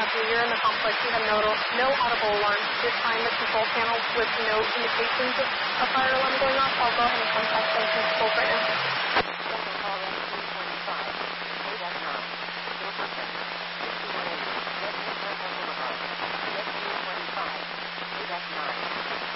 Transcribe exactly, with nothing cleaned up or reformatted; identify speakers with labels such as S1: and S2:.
S1: company. You're in the complex. You have no, no audible alarms. If you're trying the control panel with no indications of a fire alarm going off, I'll go ahead and contact the controls right now.